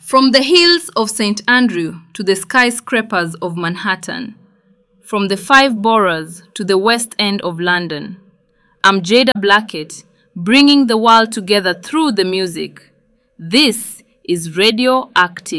From the hills of St. Andrew to the skyscrapers of Manhattan, from the five boroughs to the West End of London, I'm Jada Blackett, bringing the world together through the music. This is Radio Active.